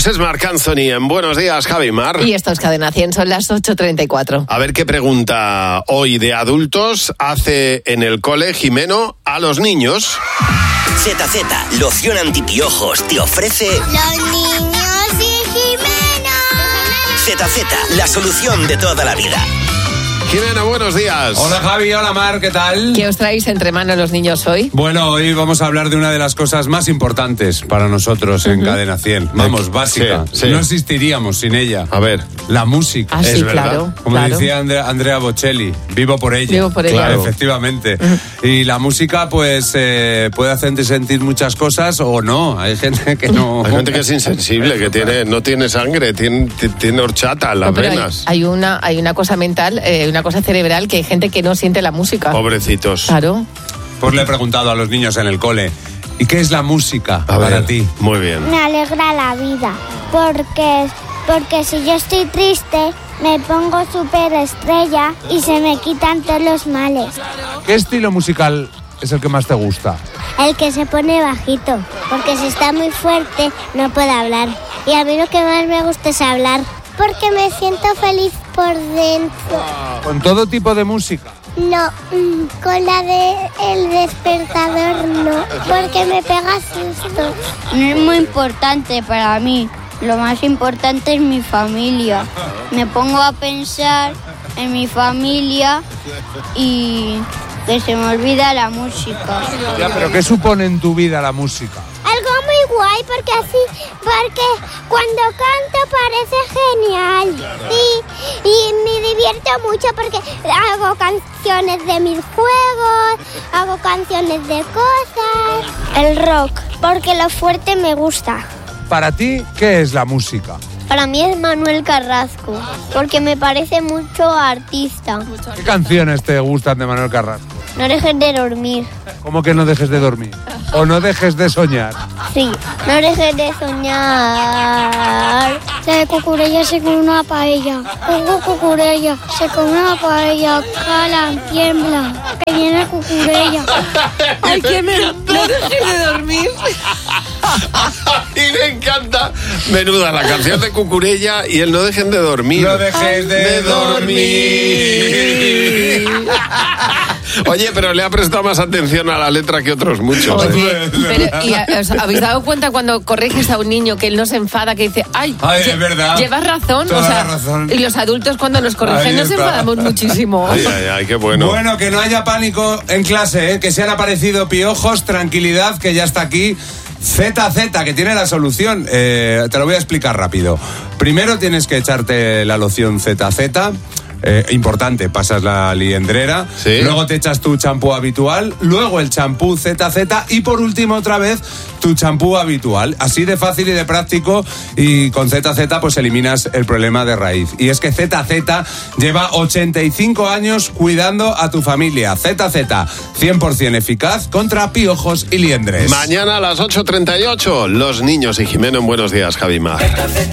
es Marc Anthony en Buenos Días, Javi Mar. Y esto es Cadena 100, son las 8:34. A ver qué pregunta hoy de adultos hace en el cole Jimeno a los niños. ZZ, loción antipiojos, te ofrece... ¡Los niños y Jimeno! ZZ, la solución de toda la vida. Jimeno, buenos días. Hola Javi, hola Mar, ¿qué tal? ¿Qué os traéis entre manos los niños hoy? Bueno, hoy vamos a hablar de una de las cosas más importantes para nosotros en Cadena 100. Vamos, básica. Sí. No existiríamos sin ella. A ver. La música. Ah, sí, Es verdad. claro. Como claro. decía Andrea Bocelli, vivo por ella. Vivo por ella. Claro. Efectivamente. Y la música, pues, puede hacerte sentir muchas cosas o no. Hay gente que no... Hay gente que es insensible, que no tiene sangre, tiene horchata en las No, pero venas. hay una cosa mental, una cosa cerebral, que hay gente que no siente la música. Pobrecitos. Claro. Pues le he preguntado a los niños en el cole, ¿y qué es la música A para ver, ti? muy bien. Me alegra la vida, porque si yo estoy triste, me pongo súper estrella y se me quitan todos los males. ¿Qué estilo musical es el que más te gusta? El que se pone bajito, porque si está muy fuerte no puede hablar. Y a mí lo que más me gusta es hablar, porque me siento feliz por dentro. Con todo tipo de música. No, con la de El Despertador no, porque me pega susto. No es muy importante para mí. Lo más importante es mi familia. Me pongo a pensar en mi familia y que se me olvida la música. Ya, pero ¿qué supone en tu vida la música? Algo muy guay porque cuando canto parece genial y me divierto mucho porque hago canciones de mis juegos, hago canciones de cosas. El rock, porque lo fuerte me gusta. Para ti, ¿qué es la música? Para mí es Manuel Carrasco, porque me parece mucho artista. ¿Qué canciones te gustan de Manuel Carrasco? No dejes de dormir. ¿Cómo que no dejes de dormir? ¿O no dejes de soñar? Sí, no dejes de soñar. La de Cucurella se come una paella. Cucurella se come una paella. Calan, tiembla. Que viene Cucurella. Ay, que no dejes de dormir. Y me encanta. Menuda la canción de Cucurella y el no dejen de dormir. No dejes de dormir. Oye, pero le ha prestado más atención a la letra que otros muchos. Oye, pero, ¿y os habéis dado cuenta cuando corriges a un niño que él no se enfada, que dice, ay, Es verdad. llevas razón? Toda la razón. Y los adultos cuando nos corrigen Ahí nos está. enfadamos muchísimo. Ay, qué bueno. Bueno, que no haya pánico en clase, que se han aparecido piojos, tranquilidad, que ya está aquí. ZZ, que tiene la solución. Te lo voy a explicar rápido. Primero tienes que echarte la loción ZZ. Importante, pasas la liendrera, Sí. luego te echas tu champú habitual, luego el champú ZZ y por último otra vez tu champú habitual. Así de fácil y de práctico, y con ZZ pues eliminas el problema de raíz. Y es que ZZ lleva 85 años cuidando a tu familia. ZZ, 100% eficaz contra piojos y liendres. Mañana a las 8:38, los niños y Jimeno en Buenos Días, Javi Mar.